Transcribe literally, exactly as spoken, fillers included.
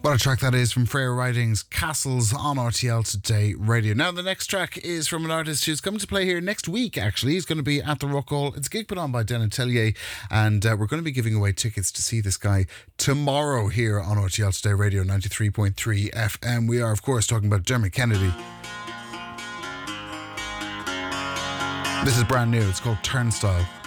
What a track that is from Freya Ridings, Castles on R T L Today Radio. Now, the next track is from an artist who's coming to play here next week, actually. He's going to be at the Rock Hall. It's a gig put on by Den Atelier, and uh, we're going to be giving away tickets to see this guy tomorrow here on R T L Today Radio ninety-three point three F M. We are, of course, talking about Dermot Kennedy. This is brand new. It's called Turnstile.